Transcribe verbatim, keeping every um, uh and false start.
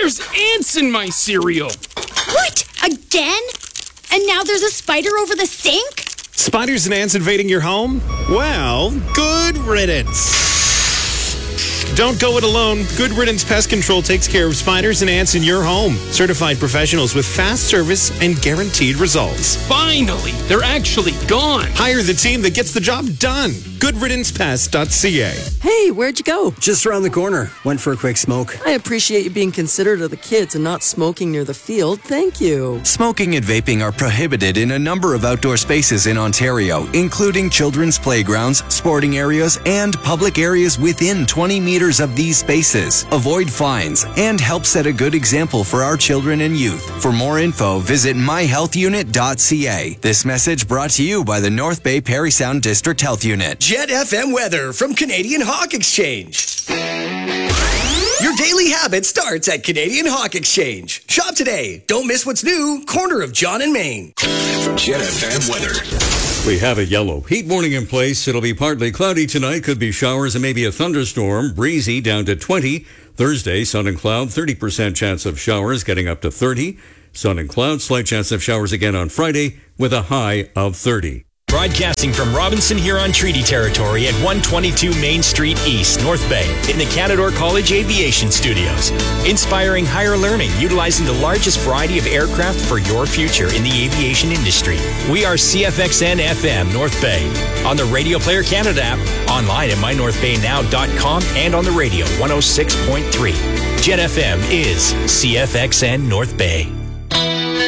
There's ants in my cereal. What? Again? And now there's a spider over the sink? Spiders and ants invading your home? Well, good riddance. Don't go it alone. Good Riddance Pest Control takes care of spiders and ants in your home. Certified professionals with fast service and guaranteed results. Finally, they're actually gone. Hire the team that gets the job done. good riddance pest dot c a. Hey, where'd you go? Just around the corner. Went for a quick smoke. I appreciate you being considerate of the kids and not smoking near the field. Thank you. Smoking and vaping are prohibited in a number of outdoor spaces in Ontario, including children's playgrounds, sporting areas, and public areas within twenty meters of these spaces. Avoid fines and help set a good example for our children and youth. For more info, visit my health unit dot c a. This message brought to you by the North Bay Parry Sound District Health Unit. Jet F M weather from Canadian Hawk Exchange. Your daily habit starts at Canadian Hawk Exchange. Shop today. Don't miss what's new. Corner of John and Main. Jet F M weather. We have a yellow heat warning in place. It'll be partly cloudy tonight. Could be showers and maybe a thunderstorm. Breezy down to twenty. Thursday, sun and cloud. thirty percent chance of showers, getting up to thirty. Sun and cloud. Slight chance of showers again on Friday with a high of thirty. Broadcasting from Robinson Huron Treaty Territory at one twenty-two Main Street East, North Bay, in the Canadore College Aviation Studios. Inspiring higher learning, utilizing the largest variety of aircraft for your future in the aviation industry. We are C F X N F M North Bay, on the Radio Player Canada app, online at my north bay now dot com, and on the radio one oh six point three. Jet F M is C F X N North Bay.